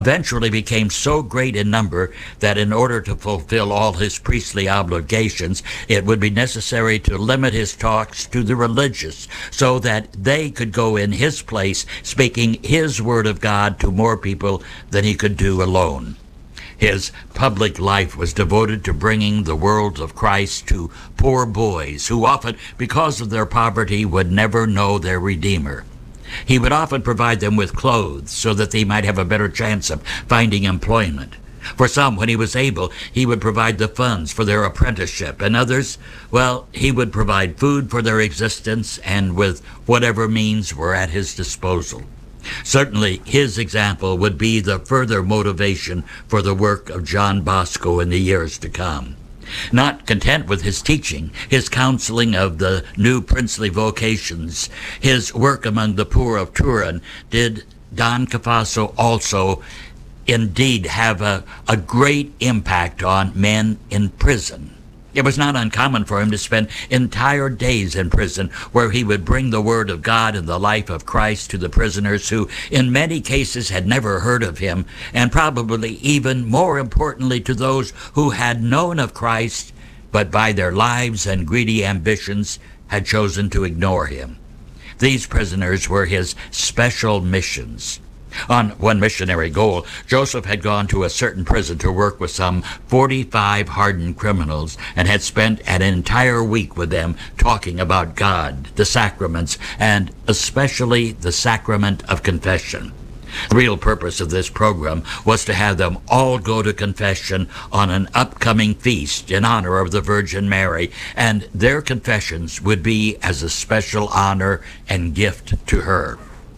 eventually became so great in number that in order to fulfill all his priestly obligations, it would be necessary to limit his talks to the religious so that they could go in his place, speaking his word of God to more people than he could do alone. His public life was devoted to bringing the world of Christ to poor boys who often, because of their poverty, would never know their Redeemer. He would often provide them with clothes so that they might have a better chance of finding employment. For some, when he was able, he would provide the funds for their apprenticeship, and others, well, he would provide food for their existence and with whatever means were at his disposal. Certainly, his example would be the further motivation for the work of John Bosco in the years to come. Not content with his teaching, his counseling of the new princely vocations, his work among the poor of Turin, did Don Cafasso also indeed have a great impact on men in prison. It was not uncommon for him to spend entire days in prison where he would bring the word of God and the life of Christ to the prisoners who, in many cases, had never heard of him, and probably even more importantly to those who had known of Christ, but by their lives and greedy ambitions had chosen to ignore him. These prisoners were his special missions. On one missionary goal, Joseph had gone to a certain prison to work with some 45 hardened criminals and had spent an entire week with them talking about God, the sacraments, and especially the sacrament of confession. The real purpose of this program was to have them all go to confession on an upcoming feast in honor of the Virgin Mary, and their confessions would be as a special honor and gift to her.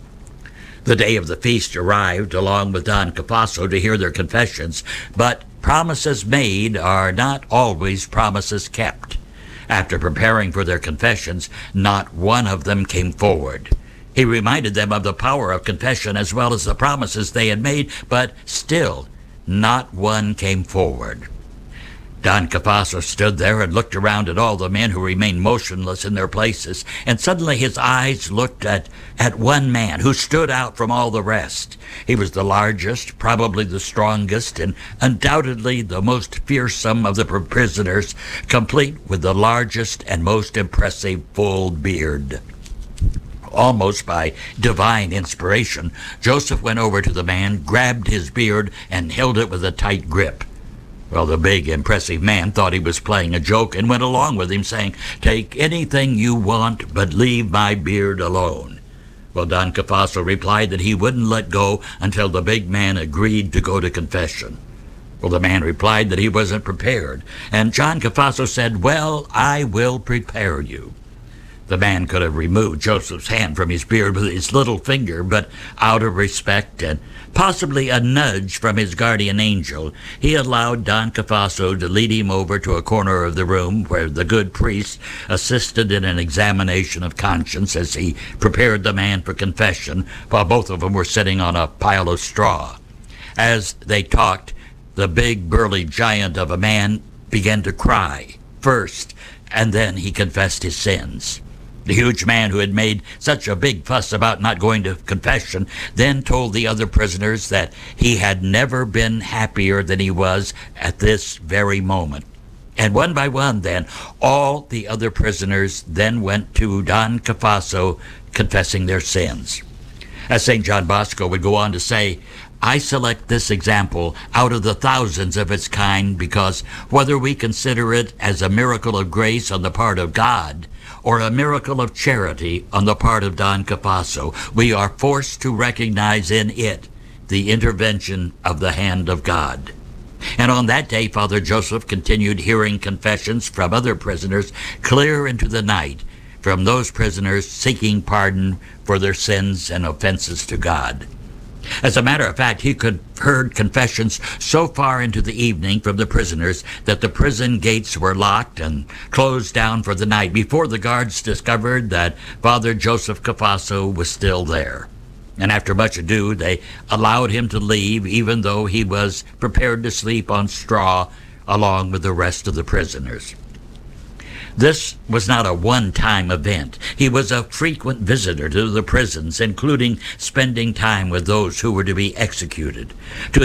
The day of the feast arrived along with Don Cafasso to hear their confessions, but promises made are not always promises kept. After preparing for their confessions, not one of them came forward. He reminded them of the power of confession as well as the promises they had made, but still not one came forward. Don Cafasso stood there and looked around at all the men who remained motionless in their places, and suddenly his eyes looked at one man who stood out from all the rest. He was the largest, probably the strongest, and undoubtedly the most fearsome of the prisoners, complete with the largest and most impressive full beard. Almost by divine inspiration, Joseph went over to the man, grabbed his beard, and held it with a tight grip. Well, the big, impressive man thought he was playing a joke and went along with him, saying, "Take anything you want, but leave my beard alone." Well, Don Cafasso replied that he wouldn't let go until the big man agreed to go to confession. Well, the man replied that he wasn't prepared, and John Cafasso said, "Well, I will prepare you." The man could have removed Joseph's hand from his beard with his little finger, but out of respect and possibly a nudge from his guardian angel, he allowed Don Cafasso to lead him over to a corner of the room where the good priest assisted in an examination of conscience as he prepared the man for confession, while both of them were sitting on a pile of straw. As they talked, the big burly giant of a man began to cry first, and then he confessed his sins. The huge man who had made such a big fuss about not going to confession then told the other prisoners that he had never been happier than he was at this very moment. And one by one then, all the other prisoners then went to Don Cafasso confessing their sins. As St. John Bosco would go on to say, "I select this example out of the thousands of its kind because whether we consider it as a miracle of grace on the part of God or a miracle of charity on the part of Don Cafasso, we are forced to recognize in it the intervention of the hand of God." And on that day, Father Joseph continued hearing confessions from other prisoners clear into the night, from those prisoners seeking pardon for their sins and offenses to God. As a matter of fact, he could heard confessions so far into the evening from the prisoners that the prison gates were locked and closed down for the night before the guards discovered that Father Joseph Cafasso was still there. And after much ado, they allowed him to leave, even though he was prepared to sleep on straw along with the rest of the prisoners. This was not a one-time event. He was a frequent visitor to the prisons, including spending time with those who were to be executed. To